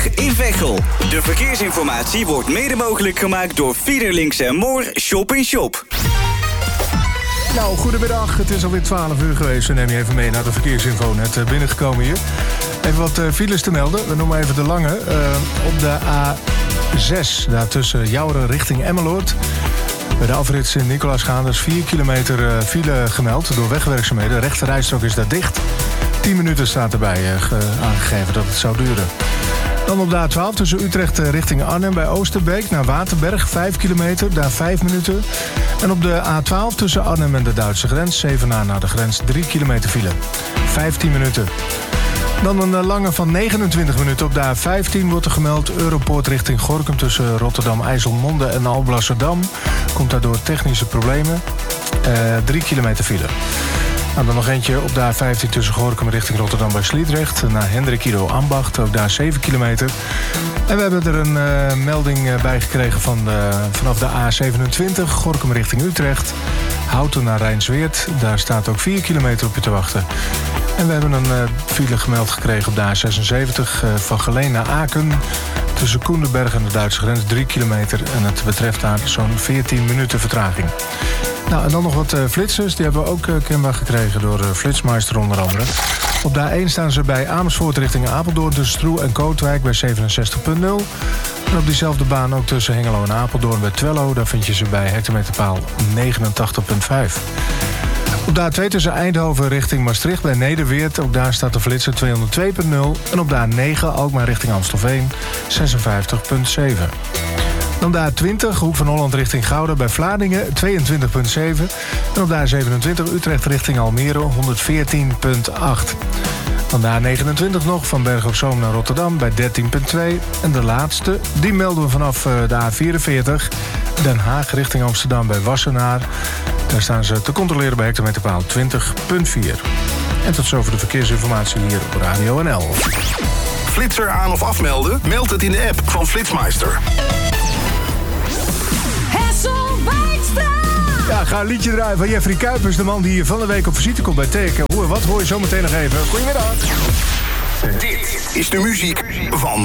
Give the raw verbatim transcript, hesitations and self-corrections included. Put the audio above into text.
twintig in Veghel. De verkeersinformatie wordt mede mogelijk gemaakt door Fiederlinks en Moor Shop in Shop. Nou, goedemiddag. Het is alweer twaalf uur geweest. We nemen je even mee naar de verkeersinfo. Net binnengekomen hier. Even wat uh, files te melden. We noemen even de lange. Uh, op de A zes, daar tussen Jouren richting Emmeloord. Bij de afrit Sint-Nicolaas gaan, dus vier kilometer uh, file gemeld door wegwerkzaamheden. De rechte rijstrook is daar dicht. tien minuten staat erbij uh, ge- aangegeven dat het zou duren. Dan op de A twaalf tussen Utrecht richting Arnhem bij Oosterbeek naar Waterberg, vijf kilometer, daar vijf minuten. En op de A twaalf tussen Arnhem en de Duitse grens, Zevenaar naar de grens, drie kilometer file, vijftien minuten. Dan een lange van negenentwintig minuten op de A vijftien wordt er gemeld. Europoort richting Gorinchem tussen Rotterdam, IJsselmonde en Alblasserdam. Komt daardoor technische problemen. Uh, drie kilometer file. Nou, dan nog eentje op de A vijftien tussen Gorinchem richting Rotterdam bij Sliedrecht. Naar Hendrik Ido Ambacht, ook daar zeven kilometer. En we hebben er een uh, melding uh, bij gekregen van de, vanaf de A zevenentwintig. Gorinchem richting Utrecht. Houten naar Rijnsweert. Daar staat ook vier kilometer op je te wachten. En we hebben een uh, file gemeld gekregen op de A zesenzeventig. Uh, van Geleen naar Aken. Tussen Koendenberg en de Duitse grens drie kilometer. En het betreft daar zo'n veertien minuten vertraging. Nou, en dan nog wat uh, flitsers. Die hebben we ook uh, kenbaar gekregen door uh, Flitsmeister onder andere. Op de A één staan ze bij Amersfoort richting Apeldoorn tussen Stroe en Kootwijk bij zevenenzestig punt nul. En op diezelfde baan ook tussen Hengelo en Apeldoorn bij Twello. Daar vind je ze bij hectometerpaal negenentachtig punt vijf. Op de A twee tussen Eindhoven richting Maastricht bij Nederweert. Ook daar staat de flitser tweehonderdtwee punt nul. En op de A negen ook maar richting Amstelveen zesenvijftig punt zeven. Dan de A twintig, Hoek van Holland richting Gouda bij Vlaardingen, tweeëntwintig punt zeven. En op de A zevenentwintig, Utrecht richting Almere, honderdveertien punt acht. Dan de A negenentwintig nog, van Bergen op Zoom naar Rotterdam bij dertien punt twee. En de laatste, die melden we vanaf de A vierenveertig, Den Haag richting Amsterdam bij Wassenaar. Daar staan ze te controleren bij hectometerpaal twintig punt vier. En tot zover de verkeersinformatie hier op Radio N L. Flitser aan of afmelden? Meld het in de app van Flitsmeister. Ja, ga een liedje draaien van Jeffrey Kuipers, de man die hier van de week op visite komt bij Teken. Hoor, wat hoor je zo meteen nog even? Goedemiddag. Dit is de muziek van